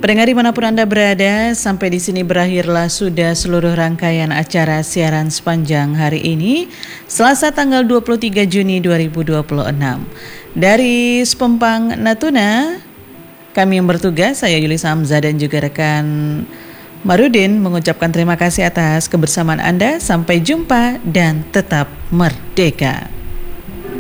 Pendengar dimanapun Anda berada, sampai di sini berakhirlah sudah seluruh rangkaian acara siaran sepanjang hari ini, Selasa tanggal 23 Juni 2026. Dari Sepempang Natuna, kami yang bertugas, saya Yuli Samza dan juga rekan Marudin mengucapkan terima kasih atas kebersamaan Anda. Sampai jumpa dan tetap merdeka.